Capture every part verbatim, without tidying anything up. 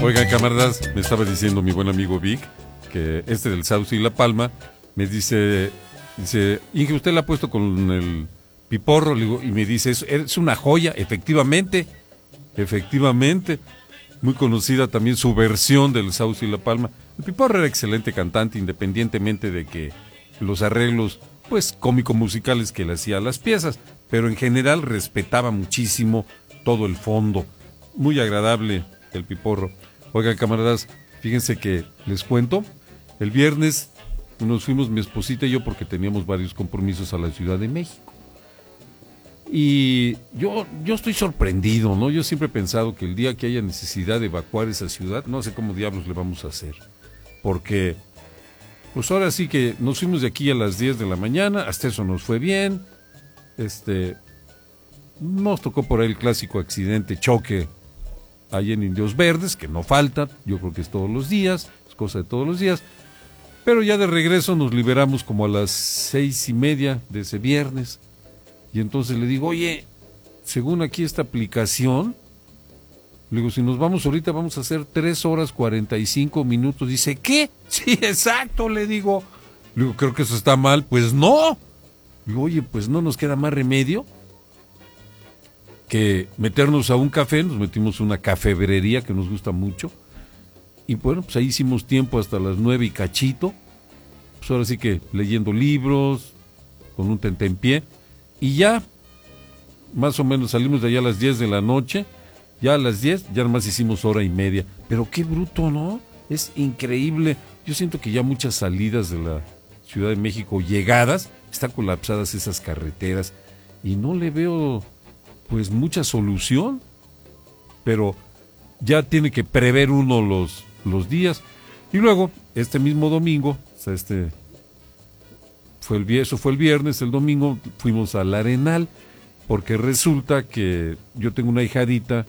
Oigan, camaradas, me estaba diciendo mi buen amigo Vic que este del Sauce y La Palma me dice, dice, Inge, ¿usted la ha puesto con el Piporro? Le digo, y me dice, es, es una joya, efectivamente, efectivamente, muy conocida también su versión del Sauce y La Palma. El Piporro era excelente cantante, independientemente de que los arreglos, pues, cómico-musicales que le hacía a las piezas, pero en general respetaba muchísimo todo el fondo. Muy agradable el Piporro. Oigan, camaradas, fíjense que les cuento, el viernes nos fuimos mi esposita y yo porque teníamos varios compromisos a la Ciudad de México. Y yo, yo estoy sorprendido, ¿no? Yo siempre he pensado que el día que haya necesidad de evacuar esa ciudad, no sé cómo diablos le vamos a hacer. Porque, pues ahora sí que nos fuimos de aquí a las diez de la mañana, hasta eso nos fue bien. Este, nos tocó por ahí el clásico accidente, choque, ahí en Indios Verdes, que no falta, yo creo que es todos los días, es cosa de todos los días. Pero ya de regreso nos liberamos como a las seis y media de ese viernes. Y entonces le digo, oye, según aquí esta aplicación, le digo, si nos vamos ahorita vamos a hacer tres horas cuarenta y cinco minutos. Dice, ¿qué? Sí, exacto, le digo. Le digo, creo que eso está mal. Pues no. Le digo, oye, pues no nos queda más remedio que meternos a un café. Nos metimos a una cafebrería que nos gusta mucho. Y bueno, pues ahí hicimos tiempo hasta las nueve y cachito. Pues ahora sí que leyendo libros, con un tentempié. Y ya, más o menos salimos de allá a las diez de la noche. Ya a las diez, ya nomás hicimos hora y media. Pero qué bruto, ¿no? Es increíble. Yo siento que ya muchas salidas de la Ciudad de México, llegadas, están colapsadas esas carreteras. Y no le veo, pues, mucha solución. Pero ya tiene que prever uno los, los días. Y luego, este mismo domingo, o sea, este... Fue el, eso fue el viernes, el domingo fuimos al Arenal, porque resulta que yo tengo una hijadita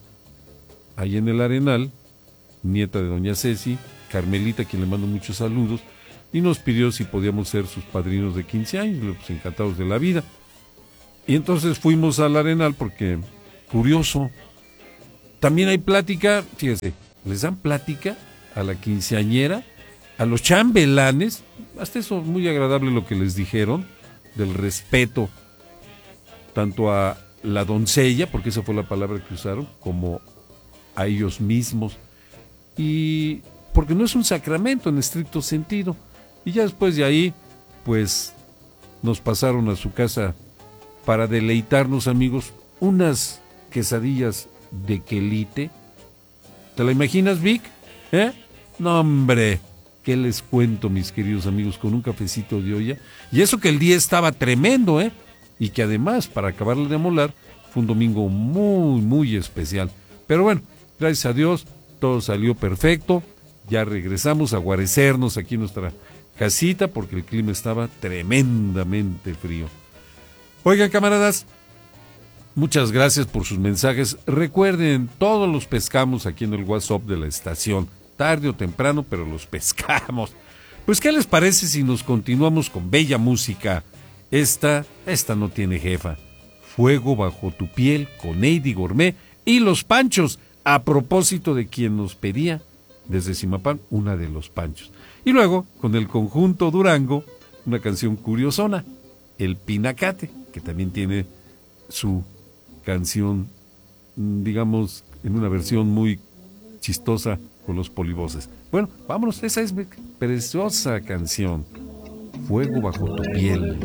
ahí en el Arenal, nieta de doña Ceci, Carmelita, a quien le mando muchos saludos, y nos pidió si podíamos ser sus padrinos de quince años, pues encantados de la vida. Y entonces fuimos al Arenal porque, curioso, también hay plática, fíjense, les dan plática a la quinceañera, a los chambelanes, hasta eso muy agradable lo que les dijeron, del respeto, tanto a la doncella, porque esa fue la palabra que usaron, como a ellos mismos, y porque no es un sacramento en estricto sentido. Y ya después de ahí, pues, nos pasaron a su casa para deleitarnos, amigos, unas quesadillas de quelite. ¿Te la imaginas, Vic? ¿Eh? No, hombre. ¿Qué les cuento, mis queridos amigos? Con un cafecito de olla. Y eso que el día estaba tremendo, ¿eh? Y que además, para acabarle de molar, fue un domingo muy, muy especial. Pero bueno, gracias a Dios, todo salió perfecto. Ya regresamos a guarecernos aquí en nuestra casita porque el clima estaba tremendamente frío. Oigan, camaradas, muchas gracias por sus mensajes. Recuerden, todos los pescamos aquí en el WhatsApp de la estación. Tarde o temprano, pero los pescamos. Pues, ¿qué les parece si nos continuamos con bella música? Esta, esta no tiene jefa. Fuego bajo tu piel, con Eddie Gourmet y Los Panchos, a propósito de quien nos pedía desde Zimapán una de Los Panchos. Y luego, con el conjunto Durango, una canción curiosona, El Pinacate, que también tiene su canción, digamos, en una versión muy chistosa, con los polivoces. Bueno, vámonos, esa es mi preciosa canción, Fuego bajo tu piel.